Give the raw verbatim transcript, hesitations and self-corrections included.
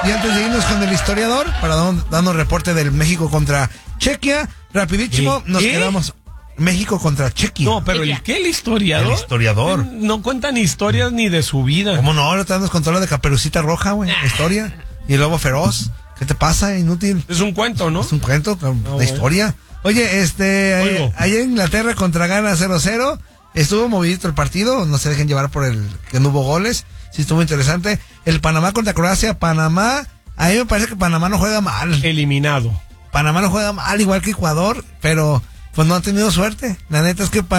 Y antes de irnos con el historiador, para dar- darnos reporte del México contra Chequia, rapidísimo, ¿Qué? nos ¿Qué? quedamos. México contra Chequia. No, pero ¿el qué? ¿El historiador? El historiador. No cuentan historias ni de su vida. ¿Cómo no? Ahora nos contó la de Caperucita Roja, güey, la historia. Y el lobo feroz. ¿Qué te pasa, inútil? Es un cuento, ¿no? Es un cuento, la bueno. historia. Oye, este, Oigo. eh, ayer Inglaterra contra Ghana cero cero. Estuvo movidito el partido, no se dejen llevar por el que no hubo goles. Sí, estuvo interesante. El Panamá contra Croacia. Panamá, a mí me parece que Panamá no juega mal. Eliminado. Panamá no juega mal, igual que Ecuador, pero pues no han tenido suerte. La neta es que